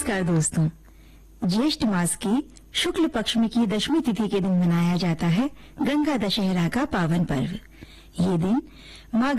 नमस्कार दोस्तों। ज्येष्ठ मास की शुक्ल पक्ष में की दशमी तिथि के दिन मनाया जाता है गंगा दशहरा का पावन पर्व। ये दिन माँ